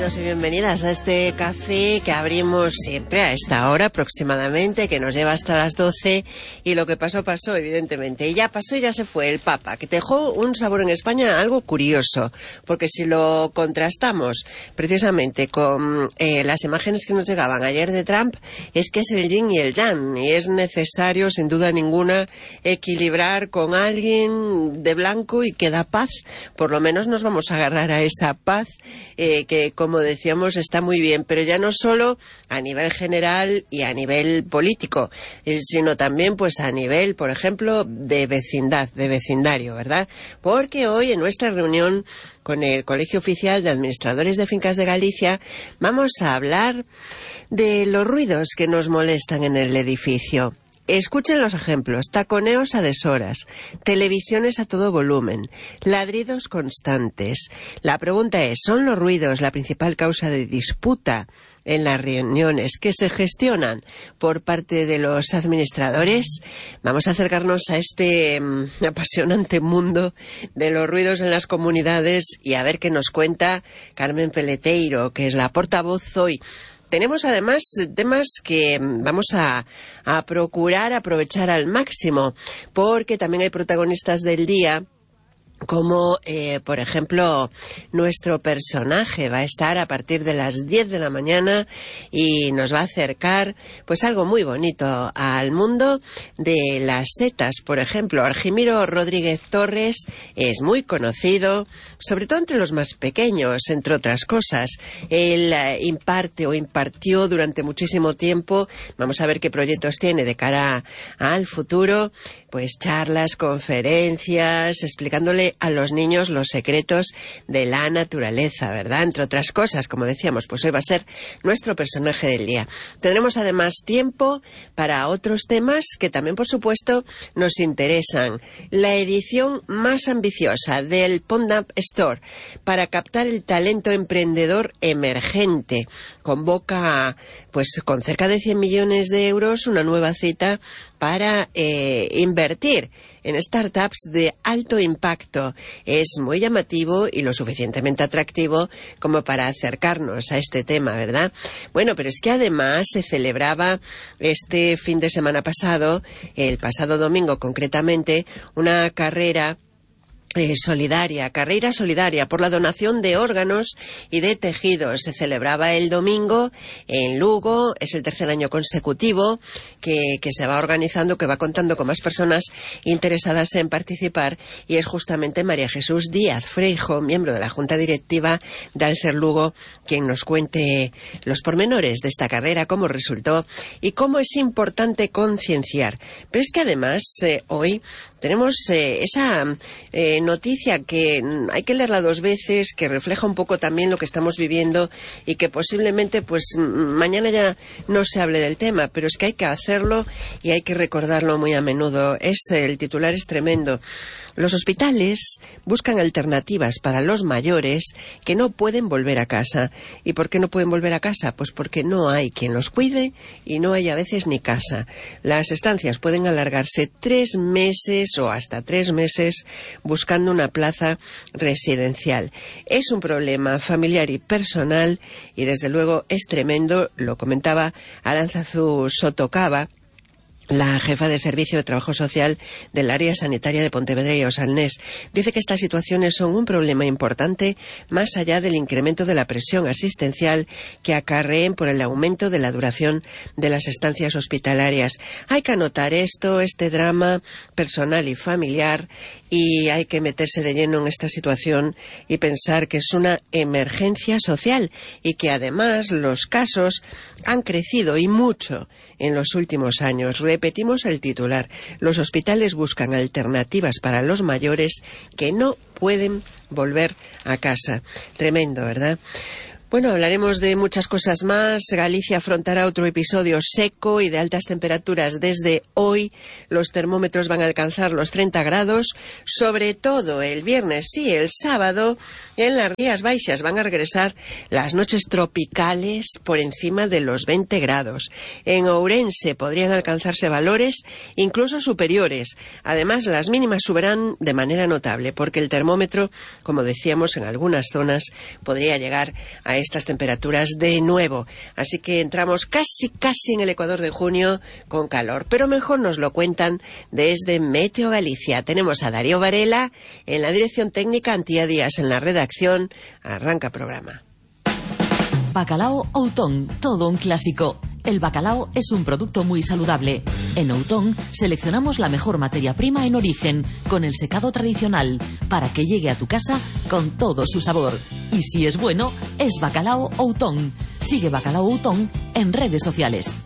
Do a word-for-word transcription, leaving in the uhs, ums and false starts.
Y bienvenidas a este café que abrimos siempre a esta hora aproximadamente, que nos lleva hasta las doce, y lo que pasó, pasó, evidentemente. Y ya pasó y ya se fue el Papa, que dejó un sabor en España algo curioso, porque si lo contrastamos precisamente con eh, las imágenes que nos llegaban ayer de Trump, es que es el yin y el yang, y es necesario, sin duda ninguna, equilibrar con alguien de blanco y que da paz. Por lo menos nos vamos a agarrar a esa paz eh, que, como decíamos, está muy bien, pero ya no solo a nivel general y a nivel político, eh, sino también pues a nivel, por ejemplo, de vecindad, de vecindario, ¿verdad? Porque hoy en nuestra reunión con el Colegio Oficial de Administradores de Fincas de Galicia vamos a hablar de los ruidos que nos molestan en el edificio. Escuchen los ejemplos: taconeos a deshoras, televisiones a todo volumen, ladridos constantes. La pregunta es, ¿son los ruidos la principal causa de disputa en las reuniones que se gestionan por parte de los administradores? Vamos a acercarnos a este um, apasionante mundo de los ruidos en las comunidades y a ver qué nos cuenta Carmen Peleteiro, que es la portavoz hoy. Tenemos además temas que vamos a, a procurar aprovechar al máximo, porque también hay protagonistas del día, como eh, por ejemplo nuestro personaje va a estar a partir de las diez de la mañana y nos va a acercar pues algo muy bonito al mundo de las setas. Por ejemplo, Argimiro Rodríguez Torres es muy conocido, sobre todo entre los más pequeños, entre otras cosas. Él eh, imparte o impartió durante muchísimo tiempo, vamos a ver qué proyectos tiene de cara al futuro, pues charlas, conferencias, explicándole a los niños los secretos de la naturaleza, ¿verdad? Entre otras cosas, como decíamos, pues hoy va a ser nuestro personaje del día. Tendremos además tiempo para otros temas que también, por supuesto, nos interesan. La edición más ambiciosa del Pond Up Store para captar el talento emprendedor emergente. Convoca, pues con cerca de cien millones de euros, una nueva cita para eh, invertir en startups de alto impacto. Es muy llamativo y lo suficientemente atractivo como para acercarnos a este tema, ¿verdad? Bueno, pero es que además se celebraba este fin de semana pasado, el pasado domingo concretamente, una carrera Eh, solidaria, carrera solidaria por la donación de órganos y de tejidos. Se celebraba el domingo en Lugo, es el tercer año consecutivo que, que se va organizando, que va contando con más personas interesadas en participar, y es justamente María Jesús Díaz Freijo, miembro de la Junta Directiva de Alcer Lugo, quien nos cuente los pormenores de esta carrera, cómo resultó y cómo es importante concienciar. Pero es que además eh, hoy tenemos eh, esa eh, noticia que hay que leerla dos veces, que refleja un poco también lo que estamos viviendo y que posiblemente pues mañana ya no se hable del tema, pero es que hay que hacerlo y hay que recordarlo muy a menudo. Es, el titular es tremendo. Los hospitales buscan alternativas para los mayores que no pueden volver a casa. ¿Y por qué no pueden volver a casa? Pues porque no hay quien los cuide y no hay a veces ni casa. Las estancias pueden alargarse tres meses o hasta tres meses buscando una plaza residencial. Es un problema familiar y personal y desde luego es tremendo. Lo comentaba Aránzazu Sotocaba, la jefa de Servicio de Trabajo Social del área sanitaria de Pontevedra y Osalnés. Dice que estas situaciones son un problema importante más allá del incremento de la presión asistencial que acarreen por el aumento de la duración de las estancias hospitalarias. Hay que anotar esto, este drama personal y familiar, y hay que meterse de lleno en esta situación y pensar que es una emergencia social y que además los casos han crecido y mucho en los últimos años. Repetimos el titular: los hospitales buscan alternativas para los mayores que no pueden volver a casa. Tremendo, ¿verdad? Bueno, hablaremos de muchas cosas más. Galicia afrontará otro episodio seco y de altas temperaturas desde hoy. Los termómetros van a alcanzar los treinta grados, sobre todo el viernes y el sábado. En las Rías Baixas van a regresar las noches tropicales por encima de los veinte grados. En Ourense podrían alcanzarse valores incluso superiores. Además, las mínimas subirán de manera notable, porque el termómetro, como decíamos, en algunas zonas podría llegar a estas temperaturas de nuevo. Así que entramos casi, casi en el Ecuador de junio con calor. Pero mejor nos lo cuentan desde Meteo Galicia. Tenemos a Darío Varela en la dirección técnica, Antía Díaz en la redacción. Arranca programa. Bacalao Outón, todo un clásico. El bacalao es un producto muy saludable. En Outón seleccionamos la mejor materia prima en origen, con el secado tradicional, para que llegue a tu casa con todo su sabor. Y si es bueno, es Bacalao Outón. Sigue Bacalao Outón en redes sociales.